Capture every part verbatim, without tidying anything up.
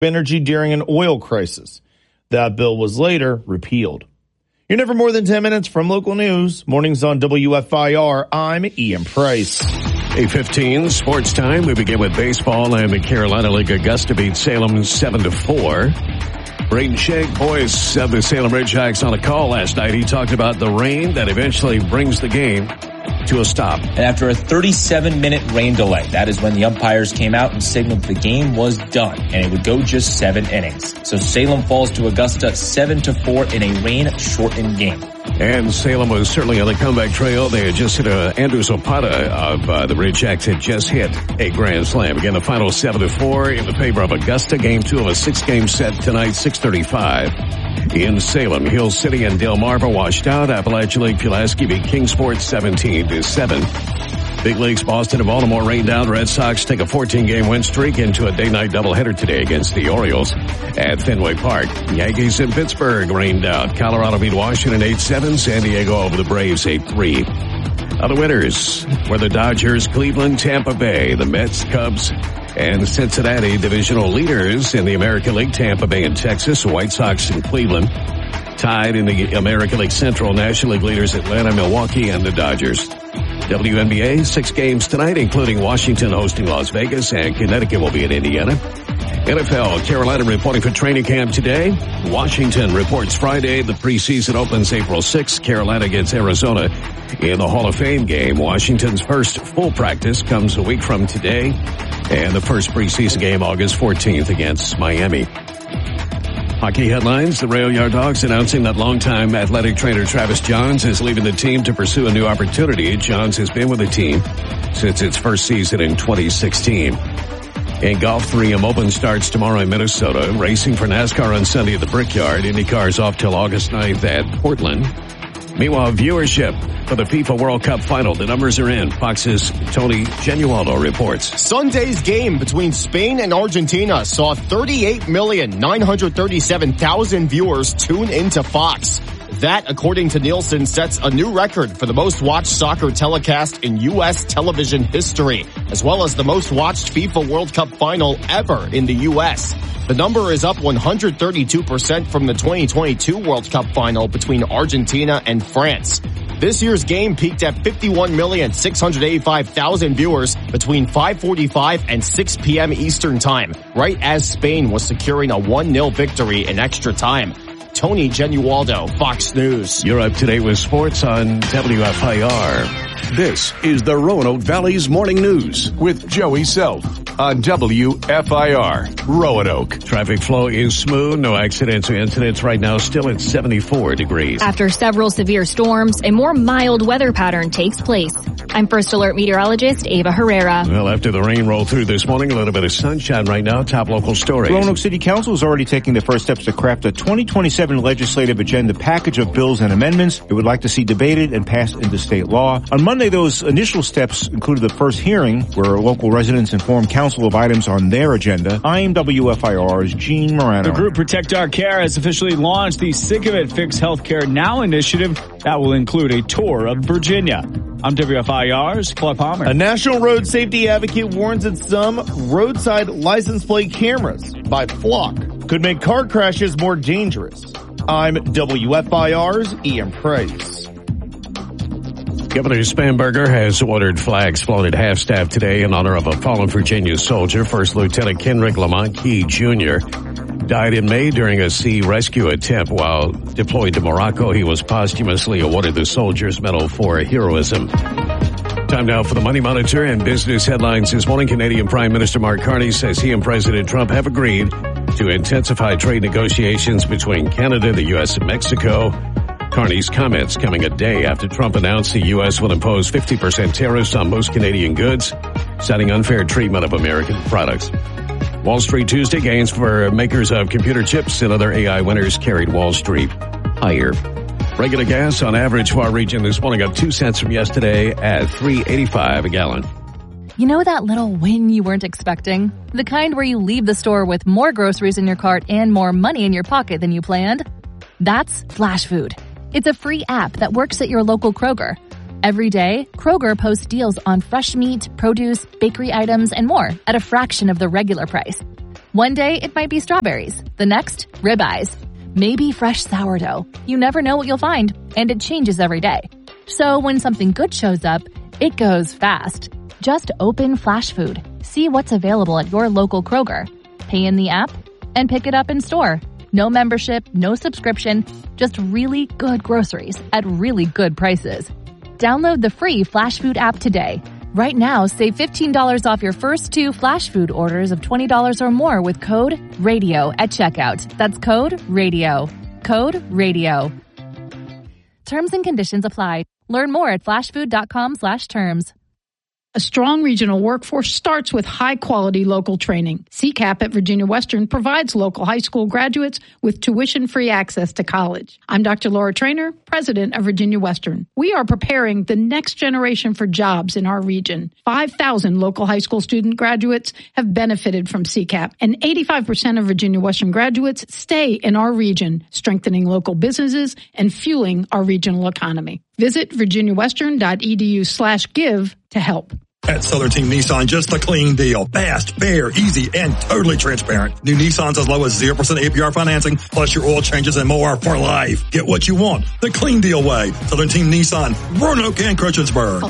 energy during an oil crisis. That bill was later repealed. You're never more than ten minutes from local news. Mornings on W F I R. I'm Ian Price. eight fifteen, sports time. We begin with baseball, and the Carolina League Augusta beat Salem seven to four. Braden Shank, voice of the Salem Ridgehawks, on a call last night. He talked about the rain that eventually brings the game to a stop. And after a thirty-seven minute rain delay, that is when the umpires came out and signaled the game was done, and it would go just seven innings. So Salem falls to Augusta seven to four in a rain-shortened game. And Salem was certainly on the comeback trail. They had just hit a, Andrew Zapata of uh, the Ridgehawks had just hit a grand slam. Again, the final seven to four in the favor of Augusta. Game two of a six-game set tonight, six thirty-five. In Salem, Hill City and Delmarva washed out. Appalachian League Pulaski beat Kingsport seventeen to seven. Big Leagues, Boston and Baltimore rained down. Red Sox take a fourteen-game win streak into a day-night doubleheader today against the Orioles at Fenway Park. Yankees in Pittsburgh rained out. Colorado beat Washington eight seven. San Diego over the Braves eight three. Other winners were the Dodgers, Cleveland, Tampa Bay, the Mets, Cubs, and Cincinnati. Divisional leaders in the American League, Tampa Bay and Texas, the White Sox and Cleveland. Tied in the American League Central, National League leaders Atlanta, Milwaukee, and the Dodgers. W N B A, six games tonight, including Washington hosting Las Vegas, and Connecticut will be in Indiana. N F L, Carolina reporting for training camp today. Washington reports Friday. The preseason opens April sixth. Carolina against Arizona in the Hall of Fame game. Washington's first full practice comes a week from today, and the first preseason game August fourteenth against Miami. Hockey headlines, the Rail Yard Dogs announcing that longtime athletic trainer Travis Johns is leaving the team to pursue a new opportunity. Johns has been with the team since its first season in twenty sixteen. In golf, three M Open starts tomorrow in Minnesota. Racing for NASCAR on Sunday at the Brickyard. IndyCar's off till August ninth at Portland. Meanwhile, viewership for the FIFA World Cup final. The numbers are in. Fox's Tony Genualdo reports. Sunday's game between Spain and Argentina saw thirty-eight million nine hundred thirty-seven thousand viewers tune into Fox. That, according to Nielsen, sets a new record for the most watched soccer telecast in U S television history, as well as the most watched FIFA World Cup final ever in the U S. The number is up one hundred thirty-two percent from the twenty twenty-two World Cup final between Argentina and France. This year's game peaked at fifty-one million six hundred eighty-five thousand viewers between five forty-five and six p.m. Eastern Time, right as Spain was securing a one nil victory in extra time. Tony Genualdo, Fox News. You're up to date with sports on W F I R. This is the Roanoke Valley's Morning News with Joey Self on W F I R, Roanoke. Traffic flow is smooth. No accidents or incidents right now. Still at seventy-four degrees. After several severe storms, a more mild weather pattern takes place. I'm First Alert meteorologist Ava Herrera. Well, after the rain rolled through this morning, a little bit of sunshine right now. Top local stories. Roanoke City Council is already taking the first steps to craft a twenty twenty-seven legislative agenda package of bills and amendments it would like to see debated and passed into state law. On Monday, those initial steps included the first hearing where local residents informed council of items on their agenda. I'm W F I R's Gene Morano. The group Protect Our Care has officially launched the Sick of It Fix Healthcare Now initiative that will include a tour of Virginia. I'm W F I R's Clark Palmer. A national road safety advocate warns that some roadside license plate cameras by Flock could make car crashes more dangerous. I'm W F I R's Ian Price. Governor Spanberger has ordered flags flown at half-staff today in honor of a fallen Virginia soldier. First Lieutenant Kenrick Lamont Key Junior died in May during a sea rescue attempt while deployed to Morocco. He was posthumously awarded the Soldier's Medal for heroism. Time now for the Money Monitor and business headlines this morning. Canadian Prime Minister Mark Carney says he and President Trump have agreed to intensify trade negotiations between Canada, the U S, and Mexico. Carney's comments coming a day after Trump announced the U S will impose fifty percent tariffs on most Canadian goods, citing unfair treatment of American products. Wall Street Tuesday gains for makers of computer chips and other A I winners carried Wall Street higher. Regular gas on average for our region this morning up two cents from yesterday at three eighty-five a gallon. You know that little win you weren't expecting? The kind where you leave the store with more groceries in your cart and more money in your pocket than you planned? That's Flash Food. It's a free app that works at your local Kroger. Every day, Kroger posts deals on fresh meat, produce, bakery items, and more at a fraction of the regular price. One day, it might be strawberries. The next, ribeyes. Maybe fresh sourdough. You never know what you'll find, and it changes every day. So when something good shows up, it goes fast. Just open Flash Food. See what's available at your local Kroger. Pay in the app and pick it up in store. No membership, no subscription, just really good groceries at really good prices. Download the free Flash Food app today. Right now, save fifteen dollars off your first two Flash Food orders of twenty dollars or more with code RADIO at checkout. That's code RADIO. Code RADIO. Terms and conditions apply. Learn more at flashfood.com slash terms. A strong regional workforce starts with high-quality local training. C CAP at Virginia Western provides local high school graduates with tuition-free access to college. I'm Doctor Laura Traynor, president of Virginia Western. We are preparing the next generation for jobs in our region. five thousand local high school student graduates have benefited from C CAP, and eighty-five percent of Virginia Western graduates stay in our region, strengthening local businesses and fueling our regional economy. Visit virginiawestern.edu slash give to help. At Southern Team Nissan, just a clean deal. Fast, fair, easy, and totally transparent. New Nissans as low as zero percent A P R financing, plus your oil changes and more for life. Get what you want the clean deal way. Southern Team Nissan, Roanoke and Christiansburg.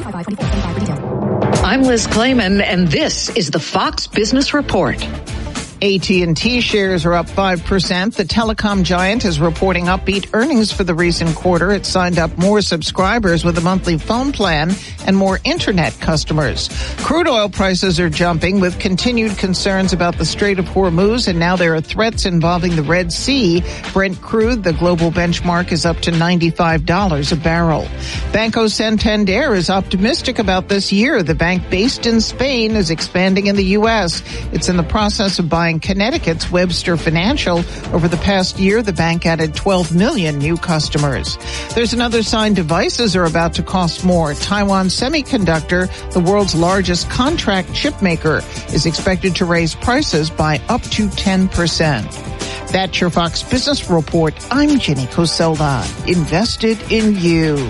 I'm Liz Clayman, and this is the Fox Business Report. A T and T shares are up five percent. The telecom giant is reporting upbeat earnings for the recent quarter. It signed up more subscribers with a monthly phone plan and more internet customers. Crude oil prices are jumping with continued concerns about the Strait of Hormuz, and now there are threats involving the Red Sea. Brent crude, the global benchmark, is up to ninety-five dollars a barrel. Banco Santander is optimistic about this year. The bank based in Spain is expanding in the U S. It's in the process of buying Connecticut's Webster Financial. Over the past year, the bank added twelve million new customers. There's another sign devices are about to cost more. Taiwan Semiconductor, the world's largest contract chip maker, is expected to raise prices by up to ten percent. That's your Fox Business Report. I'm Jenny Coselda. Invested in you.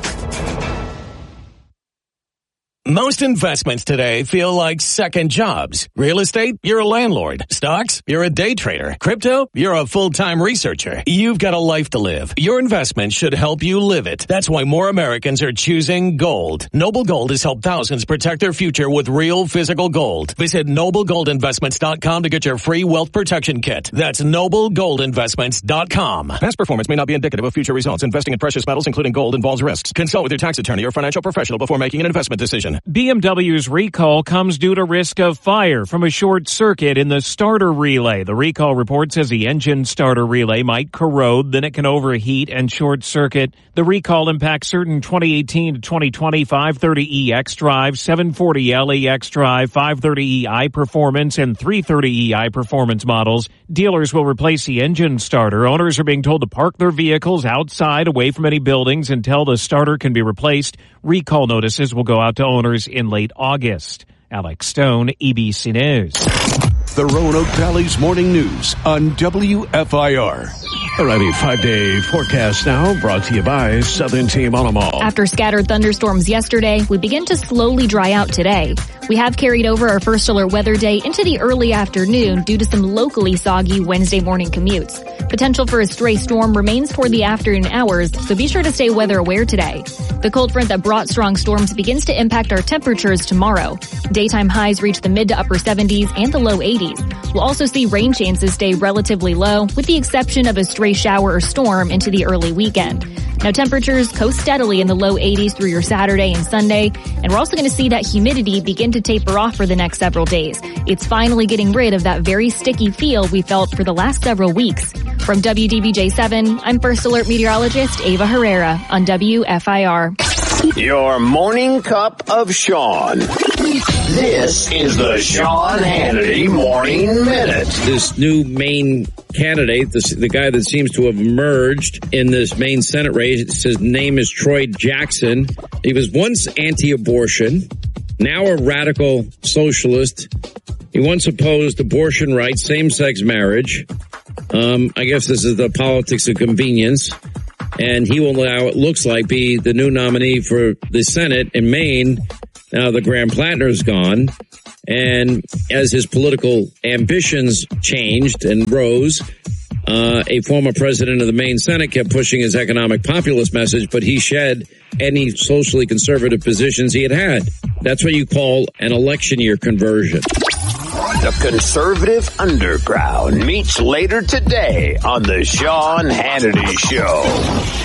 Most investments today feel like second jobs. Real estate, you're a landlord. Stocks, you're a day trader. Crypto, you're a full-time researcher. You've got a life to live. Your investment should help you live it. That's why more Americans are choosing gold. Noble Gold has helped thousands protect their future with real physical gold. Visit noble gold investments dot com to get your free wealth protection kit. That's noble gold investments dot com. Past performance may not be indicative of future results. Investing in precious metals, including gold, involves risks. Consult with your tax attorney or financial professional before making an investment decision. B M W's recall comes due to risk of fire from a short circuit in the starter relay. The recall report says the engine starter relay might corrode, then it can overheat and short circuit. The recall impacts certain twenty eighteen to twenty twenty five thirty E X drive, seven forty L E X drive, five thirty E I Performance, and three thirty E I Performance models. Dealers will replace the engine starter. Owners are being told to park their vehicles outside away from any buildings until the starter can be replaced. Recall notices will go out to owners in late August. Alex Stone, E B C News. The Roanoke Valley's Morning News on W F I R. Alrighty, five-day forecast now, brought to you by Southern Team Automall. After scattered thunderstorms yesterday, we begin to slowly dry out today. We have carried over our first alert weather day into the early afternoon due to some locally soggy Wednesday morning commutes. Potential for a stray storm remains toward the afternoon hours, so be sure to stay weather aware today. The cold front that brought strong storms begins to impact our temperatures tomorrow. Daytime highs reach the mid to upper seventies and the low eighties. We'll also see rain chances stay relatively low, with the exception of a stray shower or storm into the early weekend. Now temperatures coast steadily in the low eighties through your Saturday and Sunday, and we're also going to see that humidity begin to taper off for the next several days. It's finally getting rid of that very sticky feel we felt for the last several weeks. From W D B J seven, I'm First Alert meteorologist Ava Herrera on W F I R. Your morning cup of Sean. This is the Sean Hannity Morning Minute. This new Maine candidate, this, the guy that seems to have emerged in this Maine Senate race, his name is Troy Jackson. He was once anti-abortion, now a radical socialist. He once opposed abortion rights, same-sex marriage. Um, I guess this is the politics of convenience. And he will now, it looks like, be the new nominee for the Senate in Maine. Now the Graham Plattner's gone. And as his political ambitions changed and rose, uh, a former president of the Maine Senate kept pushing his economic populist message, but he shed any socially conservative positions he had had. That's what you call an election year conversion. The conservative underground meets later today on the Sean Hannity Show.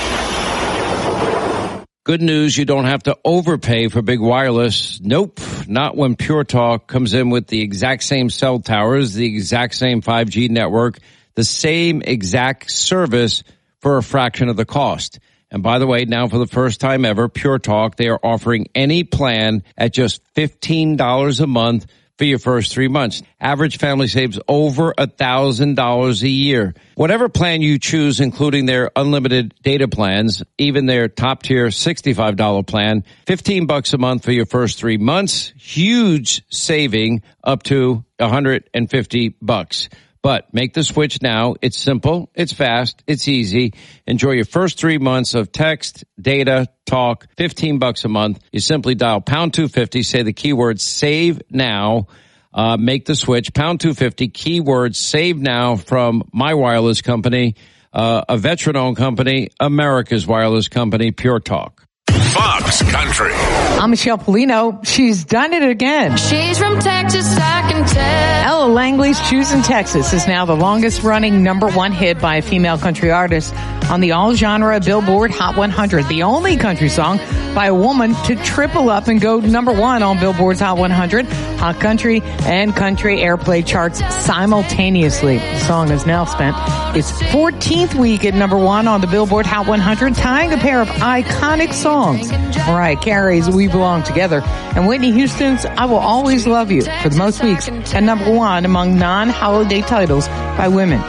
Good news, you don't have to overpay for big wireless. Nope, not when Pure Talk comes in with the exact same cell towers, the exact same five G network, the same exact service for a fraction of the cost. And by the way, now for the first time ever, Pure Talk, they are offering any plan at just fifteen dollars a month for your first three months. Average family saves over a thousand dollars a year. Whatever plan you choose, including their unlimited data plans, even their top tier sixty-five dollars plan, fifteen bucks a month for your first three months. Huge saving up to one hundred fifty bucks. But make the switch now. It's simple. It's fast. It's easy. Enjoy your first three months of text, data, talk, fifteen bucks a month. You simply dial pound two fifty, say the keyword save now, uh, make the switch, pound two fifty, keyword save now from my wireless company, uh, a veteran-owned company, America's wireless company, Pure Talk. Fox Country. I'm Michelle Polino. She's done it again. She's from Texas, I can tell. Ella Langley's Choosing Texas is now the longest running number one hit by a female country artist on the all genre Billboard Hot one hundred. The only country song by a woman to triple up and go number one on Billboard's Hot one hundred, Hot Country and Country Airplay charts simultaneously. The song has now spent its fourteenth week at number one on the Billboard Hot one hundred, tying a pair of iconic songs. Mariah Carey's We Belong Together and Whitney Houston's I Will Always Love You for the most weeks at number one among non-holiday titles by women.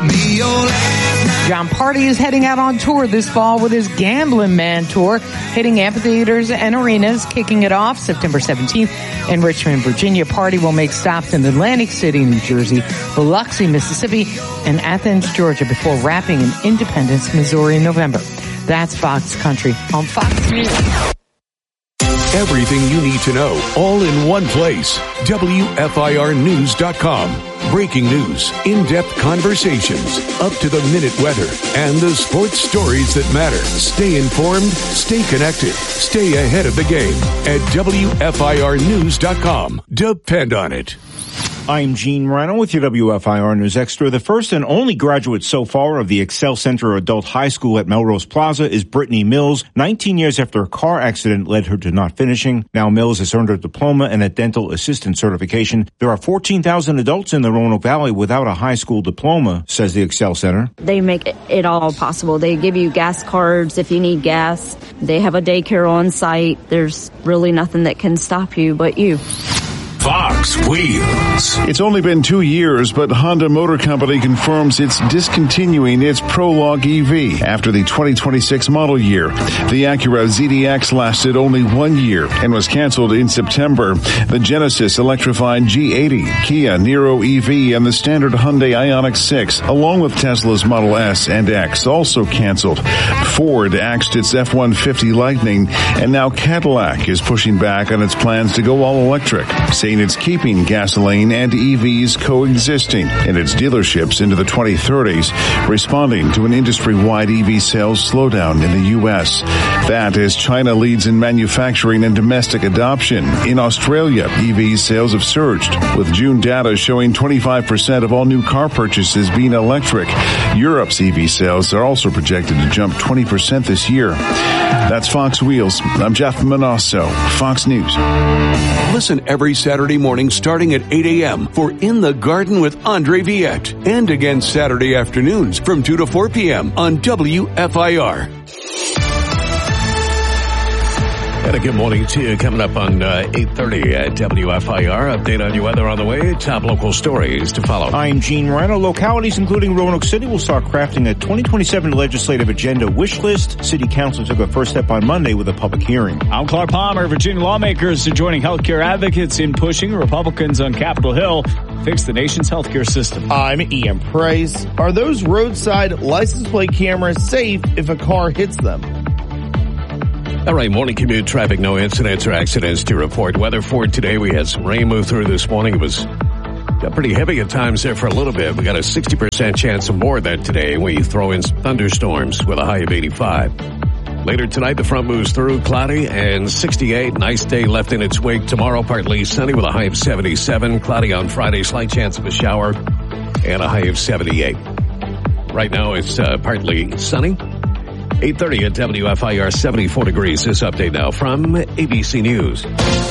John Party is heading out on tour this fall with his Gambling Man tour, hitting amphitheaters and arenas, kicking it off September seventeenth in Richmond, Virginia. Party will make stops in Atlantic City, New Jersey, Biloxi, Mississippi, and Athens, Georgia before wrapping in Independence, Missouri in November. That's Fox Country on Fox News. Everything you need to know, all in one place. W F I R news dot com. Breaking news, in-depth conversations, up-to-the-minute weather, and the sports stories that matter. Stay informed, stay connected, stay ahead of the game at W F I R news dot com. Depend on it. I'm Gene Rano with your W F I R News Extra. The first and only graduate so far of the Excel Center Adult High School at Melrose Plaza is Brittany Mills. nineteen years after a car accident led her to not finishing. Now Mills has earned her diploma and a dental assistant certification. There are fourteen thousand adults in the Roanoke Valley without a high school diploma, says the Excel Center. They make it all possible. They give you gas cards if you need gas. They have a daycare on site. There's really nothing that can stop you but you. Fox Wheels. It's only been two years, but Honda Motor Company confirms it's discontinuing its Prologue E V after the twenty twenty-six model year. The Acura Z D X lasted only one year and was canceled in September. The Genesis electrified G eighty, Kia Niro E V, and the standard Hyundai Ioniq six, along with Tesla's Model S and X, also canceled. Ford axed its F one fifty Lightning, and now Cadillac is pushing back on its plans to go all electric, saying it's keeping gasoline and E Vs coexisting in its dealerships into the twenty thirties, responding to an industry-wide E V sales slowdown in the U S. That as China leads in manufacturing and domestic adoption. In Australia, E V sales have surged, with June data showing twenty-five percent of all new car purchases being electric. Europe's E V sales are also projected to jump twenty percent this year. That's Fox Wheels. I'm Jeff Manasso, Fox News. Listen every Saturday morning starting at eight a.m. for In the Garden with Andre Viette. And again Saturday afternoons from two to four p.m. on W F I R. And a good morning to you. Coming up on uh, eight thirty at W F I R. Update on your weather on the way. Top local stories to follow. I'm Gene Rano. Localities including Roanoke City will start crafting a twenty twenty-seven legislative agenda wish list. City Council took a first step on Monday with a public hearing. I'm Clark Palmer. Virginia lawmakers are joining healthcare advocates in pushing Republicans on Capitol Hill to fix the nation's healthcare system. I'm Ian Price. Are those roadside license plate cameras safe if a car hits them? All right, morning commute traffic, no incidents or accidents to report. Weather for today, we had some rain move through this morning. It was got pretty heavy at times there for a little bit. We got a sixty percent chance of more of that today. We throw in thunderstorms with a high of eighty-five. Later tonight, the front moves through, cloudy and sixty-eight. Nice day left in its wake. Tomorrow, partly sunny with a high of seventy-seven. Cloudy on Friday, slight chance of a shower and a high of seventy-eight. Right now, it's uh, partly sunny. eight thirty at W F I R, seventy-four degrees. This update now from A B C News.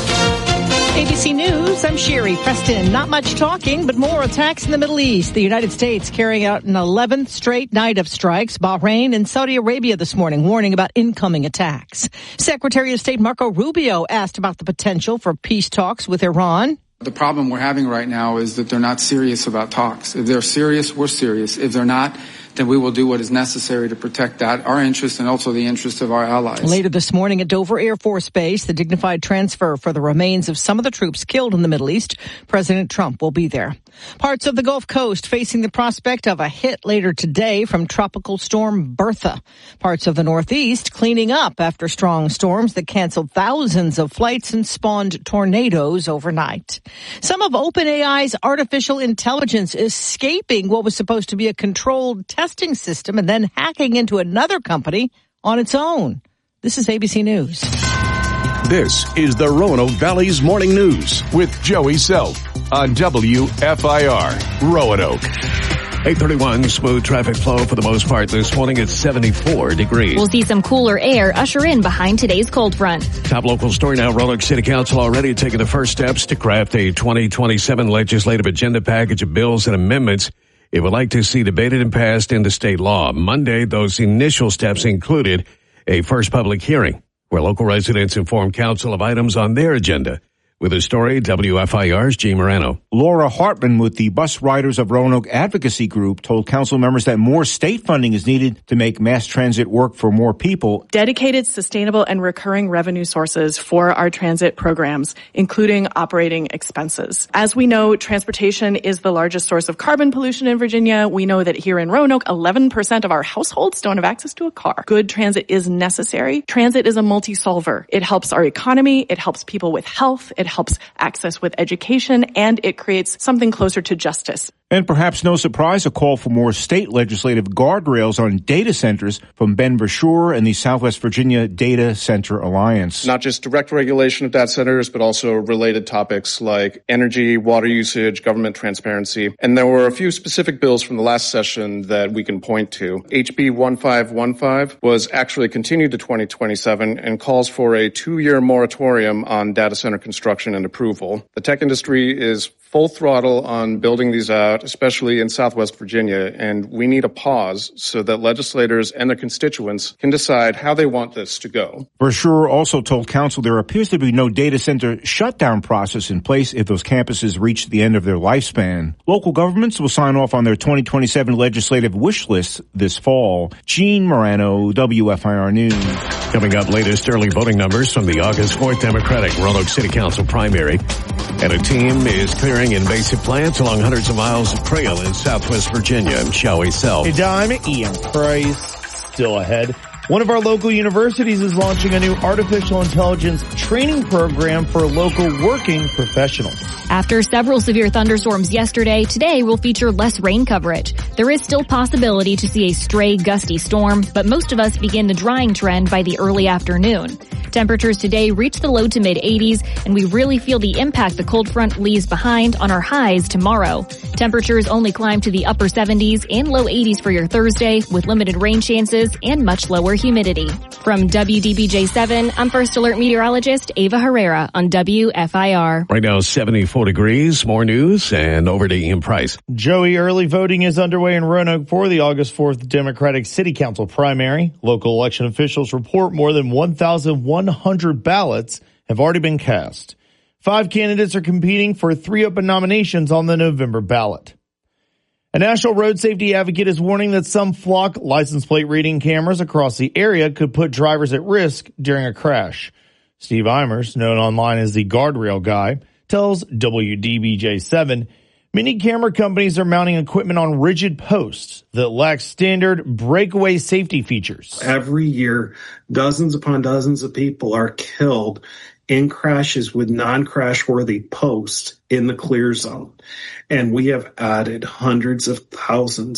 A B C News, I'm Sherry Preston. Not much talking, but more attacks in the Middle East. The United States carrying out an eleventh straight night of strikes. Bahrain and Saudi Arabia this morning warning about incoming attacks. Secretary of State Marco Rubio asked about the potential for peace talks with Iran. The problem we're having right now is that they're not serious about talks. If they're serious, we're serious. If they're not, then we will do what is necessary to protect that, our interest and also the interest of our allies. Later this morning at Dover Air Force Base, the dignified transfer for the remains of some of the troops killed in the Middle East. President Trump will be there. Parts of the Gulf Coast facing the prospect of a hit later today from Tropical Storm Bertha. Parts of the Northeast cleaning up after strong storms that canceled thousands of flights and spawned tornadoes overnight. Some of OpenAI's artificial intelligence escaping what was supposed to be a controlled testing system and then hacking into another company on its own. This is A B C News. This is the Roanoke Valley's Morning News with Joey Self on W F I R Roanoke. eight thirty-one, smooth traffic flow for the most part this morning. It's seventy-four degrees. We'll see some cooler air usher in behind today's cold front. Top local story now. Roanoke City Council already taking the first steps to craft a twenty twenty-seven legislative agenda package of bills and amendments it would like to see debated and passed into state law. Monday, those initial steps included a first public hearing where local residents inform council of items on their agenda. With a story, W F I R's G. Morano. Laura Hartman with the Bus Riders of Roanoke Advocacy Group told council members that more state funding is needed to make mass transit work for more people. Dedicated, sustainable, and recurring revenue sources for our transit programs, including operating expenses. As we know, transportation is the largest source of carbon pollution in Virginia. We know that here in Roanoke, eleven percent of our households don't have access to a car. Good transit is necessary. Transit is a multi-solver. It helps our economy. It helps people with health. It helps access with education, and it creates something closer to justice. And perhaps no surprise, a call for more state legislative guardrails on data centers from Ben Brashear and the Southwest Virginia Data Center Alliance. Not just direct regulation of data centers, but also related topics like energy, water usage, government transparency. And there were a few specific bills from the last session that we can point to. H B one five one five was actually continued to twenty twenty-seven and calls for a two-year moratorium on data center construction and approval. The tech industry is full throttle on building these out, especially in Southwest Virginia, and we need a pause so that legislators and their constituents can decide how they want this to go. Brashear also told council there appears to be no data center shutdown process in place if those campuses reach the end of their lifespan. Local governments will sign off on their twenty twenty-seven legislative wish list this fall. Gene Morano, W F I R News. Coming up, latest early voting numbers from the August fourth Democratic Roanoke City Council primary. And a team is clearing invasive plants along hundreds of miles of trail in Southwest Virginia. I'm Joey Self. Hey, I'm Ian Price. Still ahead. One of our local universities is launching a new artificial intelligence training program for local working professionals. After several severe thunderstorms yesterday, today will feature less rain coverage. There is still possibility to see a stray gusty storm, but most of us begin the drying trend by the early afternoon. Temperatures today reach the low to mid eighties, and we really feel the impact the cold front leaves behind on our highs tomorrow. Temperatures only climb to the upper seventies and low eighties for your Thursday, with limited rain chances and much lower humidity. From W D B J seven, I'm First Alert meteorologist Ava Herrera on W F I R. Right now, seventy-four degrees. More news, and over to Ian Price. Joey, early voting is underway in Roanoke for the August fourth Democratic City Council primary. Local election officials report more than one thousand one hundred ballots have already been cast. Five candidates are competing for three open nominations on the November ballot. A national road safety advocate is warning that some flock license plate reading cameras across the area could put drivers at risk during a crash. Steve Eimers, known online as the Guardrail Guy, tells W D B J seven Many camera companies are mounting equipment on rigid posts that lack standard breakaway safety features. Every year, dozens upon dozens of people are killed in crashes with non-crash worthy posts in the clear zone. And we have added hundreds of thousands